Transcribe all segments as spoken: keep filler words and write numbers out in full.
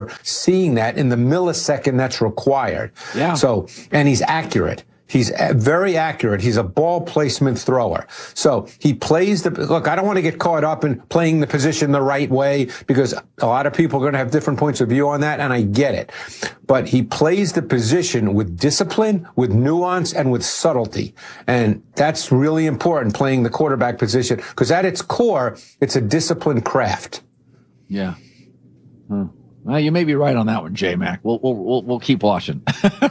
receiver seeing that in the millisecond that's required. Yeah. So, and he's accurate. He's very accurate. He's a ball placement thrower. So he plays the, look, I don't want to get caught up in playing the position the right way because a lot of people are going to have different points of view on that, and I get it. But he plays the position with discipline, with nuance, and with subtlety. And that's really important, playing the quarterback position, because at its core, it's a disciplined craft. Yeah. Hmm. Well, you may be right on that one, J-Mac. We'll, we'll, we'll, we'll keep watching.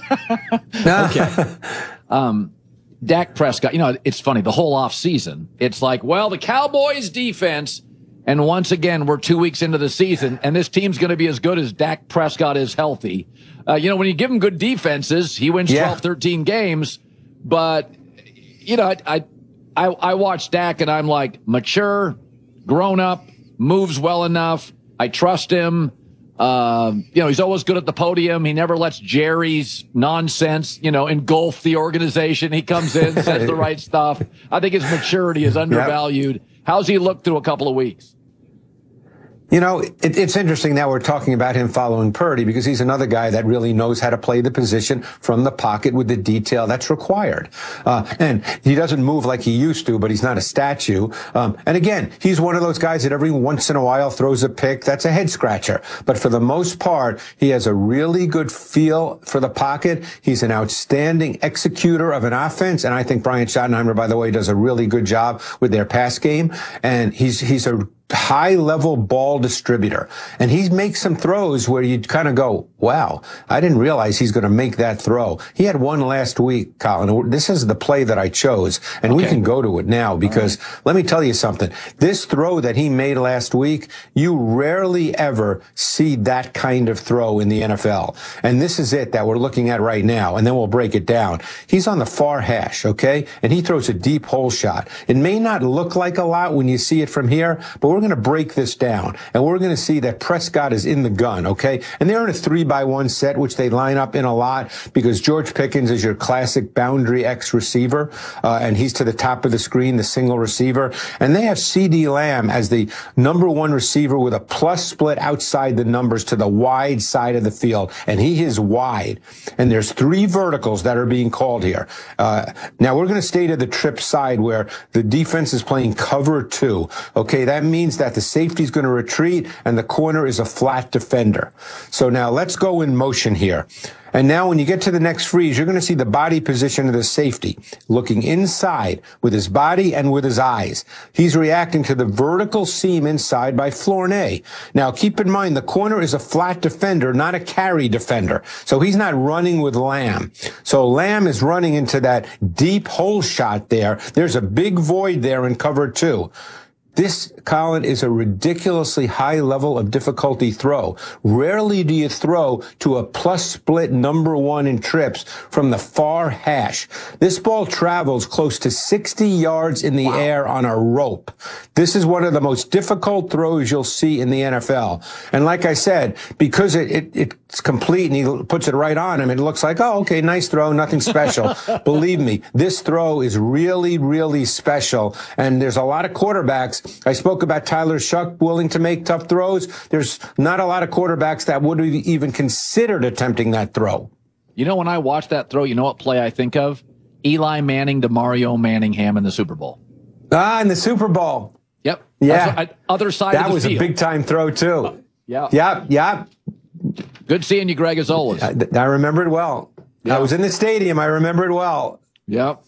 Okay. Um, Dak Prescott, you know, it's funny, the whole offseason, it's like, well, the Cowboys defense, and once again, we're two weeks into the season, and this team's going to be as good as Dak Prescott is healthy. Uh, you know, when you give him good defenses, he wins yeah. twelve, thirteen games, but, you know, I, I, I, I watch Dak, and I'm like, mature, grown up, moves well enough, I trust him. Um, you know, he's always good at the podium. He never lets Jerry's nonsense, you know, engulf the organization. He comes in, says the right stuff. I think his maturity is undervalued. Yep. How's he look through a couple of weeks? You know, it, it's interesting that we're talking about him following Purdy, because he's another guy that really knows how to play the position from the pocket with the detail that's required. Uh, and he doesn't move like he used to, but he's not a statue. Um, and again, he's one of those guys that every once in a while throws a pick. That's a head scratcher. But for the most part, he has a really good feel for the pocket. He's an outstanding executor of an offense. And I think Brian Schottenheimer, by the way, does a really good job with their pass game. And he's, he's a high-level ball distributor. And he makes some throws where you kind of go, wow, I didn't realize he's going to make that throw. He had one last week, Colin. This is the play that I chose, and okay. we can go to it now, because right. let me tell you something. This throw that he made last week, you rarely ever see that kind of throw in the N F L. And this is it that we're looking at right now, and then we'll break it down. He's on the far hash, okay? And he throws a deep hole shot. It may not look like a lot when you see it from here, but we're We're going to break this down, and we're going to see that Prescott is in the gun, okay? And they're in a three by one set, which they line up in a lot, because George Pickens is your classic boundary X receiver, uh, and he's to the top of the screen, the single receiver. And they have CeeDee Lamb as the number one receiver with a plus split outside the numbers to the wide side of the field, and he is wide. And there's three verticals that are being called here. Uh, now, we're going to stay to the trip side where the defense is playing cover two, okay? That means that the safety is going to retreat and the corner is a flat defender. So now let's go in motion here. And now when you get to the next freeze, you're going to see the body position of the safety looking inside with his body and with his eyes. He's reacting to the vertical seam inside by Flournoy. Now keep in mind, the corner is a flat defender, not a carry defender. So he's not running with Lamb. So Lamb is running into that deep hole shot there. There's a big void there in cover two. This, Colin, is a ridiculously high level of difficulty throw. Rarely do you throw to a plus split number one in trips from the far hash. This ball travels close to sixty yards in the wow. air on a rope. This is one of the most difficult throws you'll see in the N F L. And like I said, because it, it it's complete and he puts it right on him, it looks like, oh, okay, nice throw, nothing special. Believe me, this throw is really, really special. And there's a lot of quarterbacks. I spoke about Tyler Shuck willing to make tough throws. There's not a lot of quarterbacks that would have even considered attempting that throw. You know, when I watch that throw, you know what play I think of? Eli Manning to Mario Manningham in the Super Bowl. Ah, in the Super Bowl. Yep. Yeah. That's, other side that of the was field. a big-time throw, too. Uh, yeah. Yep, yep. Good seeing you, Greg, as always. I, I remember it well. Yep. I was in the stadium. I remember it well. Yep.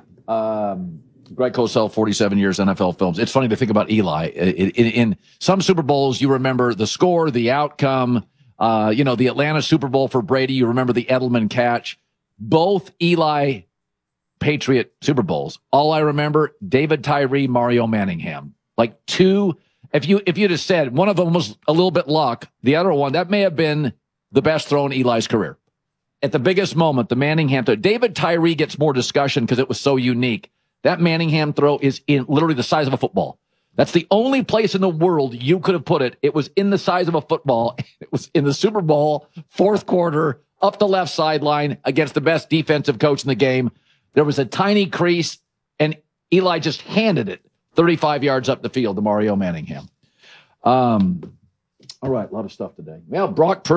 Um... Greg Cosell, forty-seven years N F L films. It's funny to think about Eli. In, in, in some Super Bowls, you remember the score, the outcome. Uh, you know, the Atlanta Super Bowl for Brady, you remember the Edelman catch. Both Eli Patriot Super Bowls. All I remember, David Tyree, Mario Manningham. Like two, if you if you'd have said one of them was a little bit luck, the other one, that may have been the best throw in Eli's career. At the biggest moment, the Manningham throw. David Tyree gets more discussion because it was so unique. That Manningham throw is in literally the size of a football. That's the only place in the world you could have put it. It was in the size of a football. It was in the Super Bowl, fourth quarter, up the left sideline against the best defensive coach in the game. There was a tiny crease, and Eli just handed it thirty-five yards up the field to Mario Manningham. Um, all right, a lot of stuff today. Well, Brock Purdy.